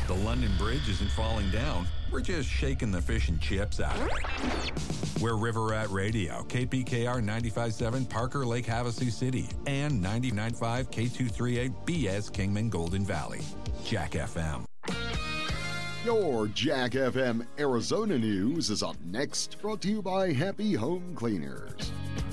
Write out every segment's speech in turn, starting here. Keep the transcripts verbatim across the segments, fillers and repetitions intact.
The London Bridge isn't falling down. We're just shaking the fish and chips out of it. We're River Rat Radio, K P K R ninety-five point seven, Parker Lake, Havasu City, and ninety-nine point five K two thirty-eight B S Kingman, Golden Valley. Jack F M. Your Jack F M Arizona news is up next, brought to you by Happy Home Cleaners.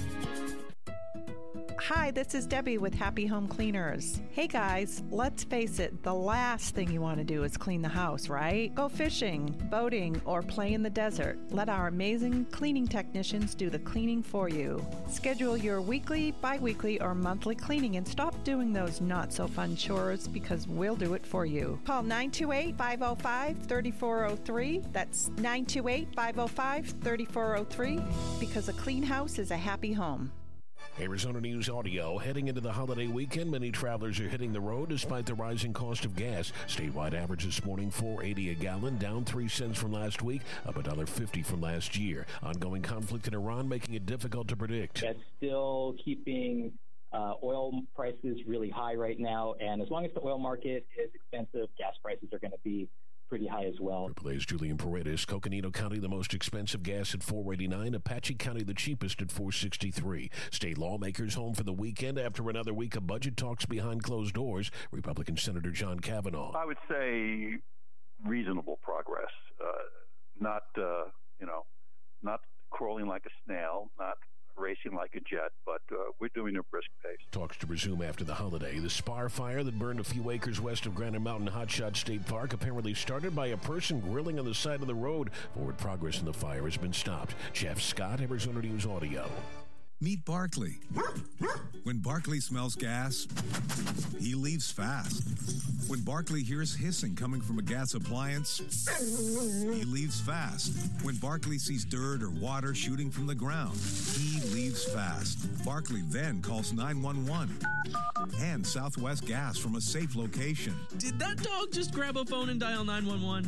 Hi, this is Debbie with Happy Home Cleaners. Hey guys, let's face it, the last thing you want to do is clean the house, right? Go fishing, boating, or play in the desert. Let our amazing cleaning technicians do the cleaning for you. Schedule your weekly, bi-weekly, or monthly cleaning and stop doing those not-so-fun chores because we'll do it for you. Call nine two eight, five oh five, three four oh three. That's nine two eight, five oh five, three four oh three because a clean house is a happy home. Arizona News Audio. Heading into the holiday weekend, many travelers are hitting the road despite the rising cost of gas. Statewide average this morning, four eighty a gallon, down three cents from last week, up one dollar fifty from last year. Ongoing conflict in Iran making it difficult to predict. That's still keeping uh, oil prices really high right now, and as long as the oil market is expensive, gas prices are going to be pretty high as well. Triple A's Julian Paredes. Coconino County, the most expensive gas at four eighty-nine. Apache County, the cheapest at four sixty-three. State lawmakers home for the weekend after another week of budget talks behind closed doors. Republican Senator John Kavanaugh. I would say reasonable progress. Uh, not, uh, you know, not crawling like a snail, not racing like a jet, but uh, we're doing a brisk pace. Talks to resume after the holiday. The Spar fire that burned a few acres west of Granite Mountain Hotshot State Park apparently started by a person grilling on the side of the road. Forward progress in the fire has been stopped. Jeff Scott, Arizona News Audio. Meet Barkley. When Barkley smells gas, he leaves fast. When Barkley hears hissing coming from a gas appliance, he leaves fast. When Barkley sees dirt or water shooting from the ground, he leaves fast. Barkley then calls nine one one and Southwest Gas from a safe location. Did that dog just grab a phone and dial nine one one?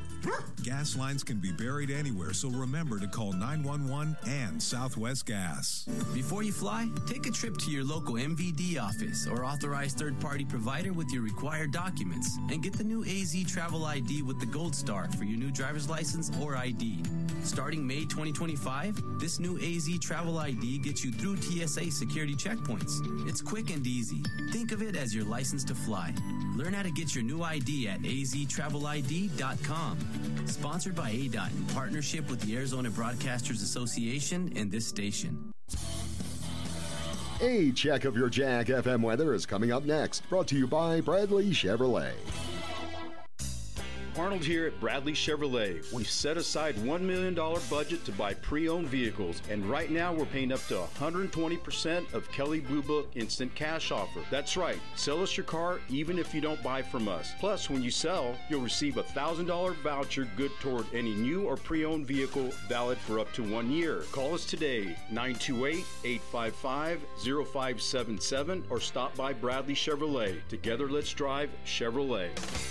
Gas lines can be buried anywhere, so remember to call nine one one and Southwest Gas. Before you fly, take a trip to your local M V D office or authorized third-party provider with your required documents and get the new A Z Travel I D with the Gold Star for your new driver's license or I D. Starting May twenty twenty-five, this new A Z Travel I D gets you through T S A security checkpoints. It's quick and easy. Think of it as your license to fly. Learn how to get your new I D at a z travel I D dot com. Sponsored by A D O T in partnership with the Arizona Broadcasters Association and this station. A check of your Jack F M weather is coming up next, brought to you by Bradley Chevrolet. Arnold here at Bradley Chevrolet. We've set aside one million dollars budget to buy pre-owned vehicles, and right now we're paying up to one hundred twenty percent of Kelley Blue Book Instant Cash Offer. That's right, sell us your car even if you don't buy from us. Plus, when you sell, you'll receive a one thousand dollars voucher good toward any new or pre-owned vehicle valid for up to one year. Call us today, nine two eight, eight five five, zero five seven seven, or stop by Bradley Chevrolet. Together, let's drive Chevrolet.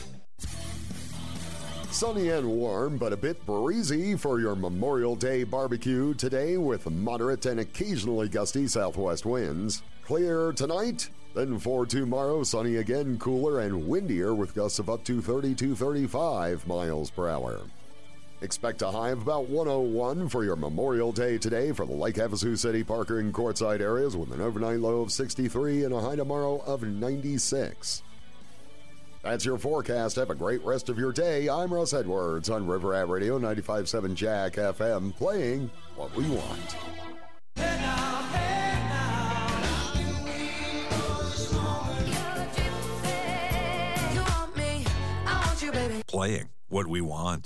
Sunny and warm, but a bit breezy for your Memorial Day barbecue today with moderate and occasionally gusty southwest winds. Clear tonight, then for tomorrow, sunny again, cooler and windier with gusts of up to thirty to thirty-five miles per hour. Expect a high of about one oh one for your Memorial Day today for the Lake Havasu City, Parker, and Quartzsite areas with an overnight low of sixty-three and a high tomorrow of ninety-six. That's your forecast. Have a great rest of your day. I'm Russ Edwards on River Rat Radio ninety-five point seven Jack F M, playing what we want. Hey now, hey now. You want me, I want you, baby. Playing what we want.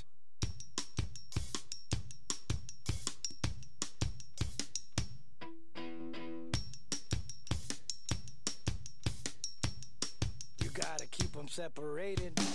Separated.